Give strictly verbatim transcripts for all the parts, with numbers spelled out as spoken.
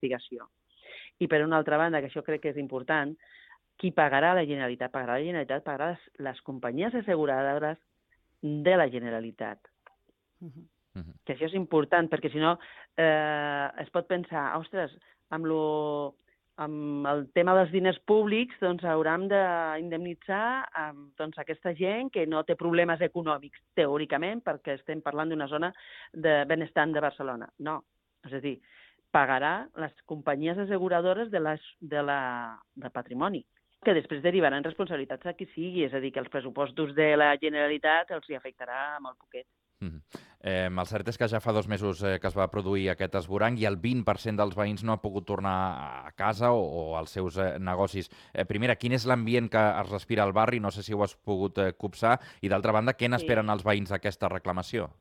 investigació. I per una altra banda, que això crec que és important, qui pagarà la Generalitat? Pagarà la Generalitat, pagarà les, les companyies asseguradores de la Generalitat. Uh-huh. Uh-huh. Que això és important, perquè si no eh, es pot pensar, ostres, amb, lo, amb el tema dels diners públics doncs hauram d'indemnitzar doncs, aquesta gent que no té problemes econòmics, teòricament, perquè estem parlant d'una zona de benestant de Barcelona. No, és a dir, pagarà les companyies asseguradores de, les, de, la, de patrimoni, que després derivaran responsabilitats a qui sigui, és a dir, que els pressupostos de la Generalitat els hi afectarà molt poquet. Mm. Eh, el cert és que ja fa dos mesos eh, que es va produir aquest esborrany i el vint per cent dels veïns no ha pogut tornar a casa o, o als seus eh, negocis. Eh, primera, quin és l'ambient que es respira al barri? No sé si ho has pogut eh, copsar. I d'altra banda, què n'esperen sí. els veïns d'aquesta reclamació?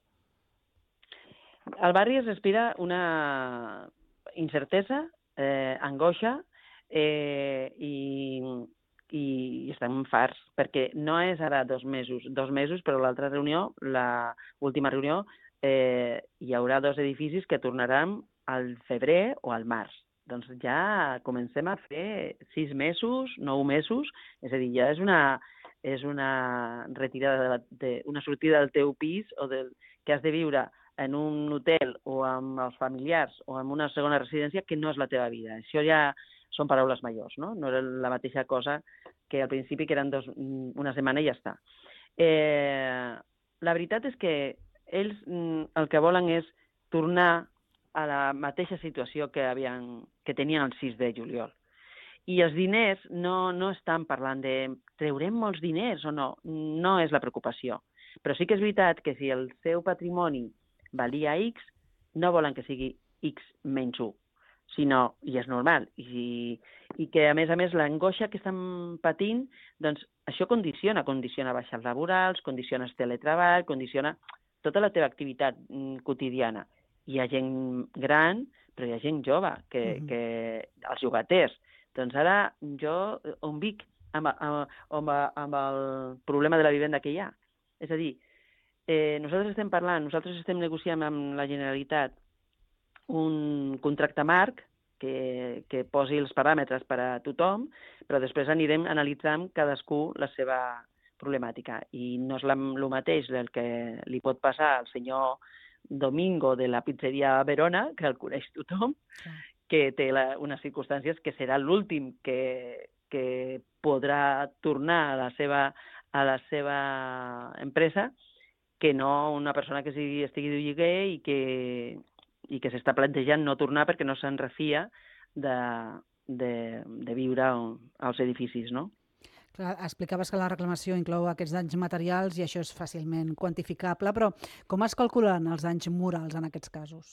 Al barri es respira una incertesa, eh, angoixa, Eh, i, i estem farts, perquè no és ara dos mesos, dos mesos, però l'altra reunió, l'última reunió, eh, hi haurà dos edificis que tornaran al febrer o al març. Doncs ja comencem a fer sis mesos, nou mesos, és a dir, ja és una, és una retirada, de la, de, una sortida del teu pis o del, que has de viure en un hotel o amb els familiars o en una segona residència que no és la teva vida. Això ja són paraules majors, no? No era la mateixa cosa que al principi, que eren dos, una setmana i ja està. Eh, la veritat és que ells el que volen és tornar a la mateixa situació que, havien, que tenien el sis de juliol. I els diners no, no estan parlant de treurem molts diners o no, no és la preocupació. Però sí que és veritat que si el seu patrimoni valia X, no volen que sigui X menys u. Sinó, i és normal, i, i que a més a més l'angoixa que estan patint, doncs això condiciona, condiciona baixes laborals, condiciona el teletreball, condiciona tota la teva activitat quotidiana. Hi ha gent gran, però hi ha gent jove, que, uh-huh. que els llogaters. Doncs ara jo on vic amb, amb, amb, amb el problema de la vivenda que hi ha. És a dir, eh, nosaltres estem parlant, nosaltres estem negociant amb la Generalitat un contracte marc que, que posi els paràmetres per a tothom, però després anirem analitzant cadascú la seva problemàtica. I no és el mateix el que li pot passar al senyor Domingo de la pizzeria Verona, que el coneix tothom, sí. que té la, unes circumstàncies que serà l'últim que, que podrà tornar a la seva, a la seva empresa, que no una persona que sigui, estigui de lloguer i que i que s'està plantejant no tornar perquè no se'n refia de, de, de viure als edificis, no? Clar, explicaves que la reclamació inclou aquests danys materials i això és fàcilment quantificable, però com es calculen els danys morals en aquests casos?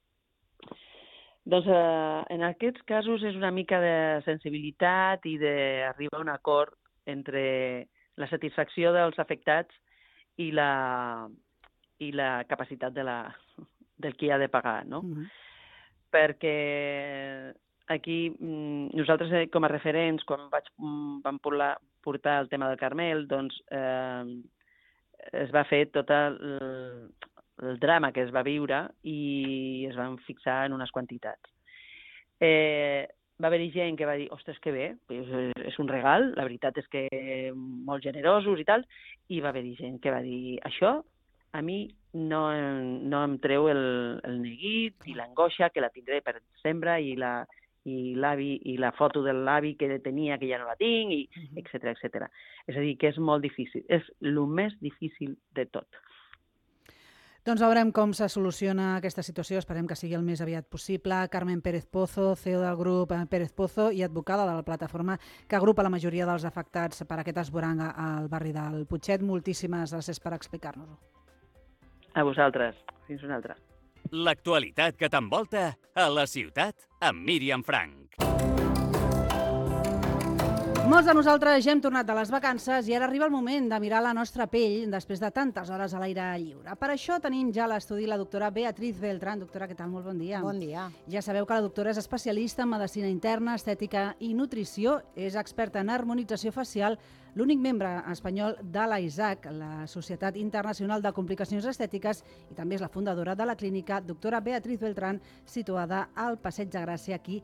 Doncs eh, en aquests casos és una mica de sensibilitat i d'arribar a un acord entre la satisfacció dels afectats i la, i la capacitat de la... del qui ha de pagar, no? Uh-huh. Perquè aquí nosaltres com a referents, quan vaig, vam portar el tema del Carmel, doncs eh, es va fer tot el, el drama que es va viure i es van fixar en unes quantitats. Eh, va haver-hi gent que va dir, ostres, que bé, és un regal, la veritat és que molt generosos i tal, i va haver-hi gent que va dir, això a mi no, no em treu el, el neguit i l'angoixa, que la tindré per sempre, i la, i l'avi i la foto de l'avi que tenia que ja no la tinc, i uh-huh. etcètera, etcètera. És a dir, que és molt difícil. És el més difícil de tot. Doncs veurem com se soluciona aquesta situació, esperem que sigui el més aviat possible. Carmen Pérez Pozo, C E O del grup Pérez Pozo i advocada de la plataforma que agrupa la majoria dels afectats per aquest esborrany al barri del Putxet. Moltíssimes gràcies per explicar-nos-ho. A vosaltres. Fins una altra. L'actualitat que t'envolta a la ciutat amb Míriam Frank. Molts de nosaltres ja hem tornat de les vacances i ara arriba el moment de mirar la nostra pell després de tantes hores a l'aire lliure. Per això tenim ja a l'estudi la doctora Beatriz Beltrán. Doctora, què tal? Molt bon dia. Bon dia. Ja sabeu que la doctora és especialista en medicina interna, estètica i nutrició. És experta en harmonització facial, l'únic membre espanyol de l'A I S A C, la Societat Internacional de Complicacions Estètiques, i també és la fundadora de la clínica doctora Beatriz Beltrán, situada al Passeig de Gràcia, aquí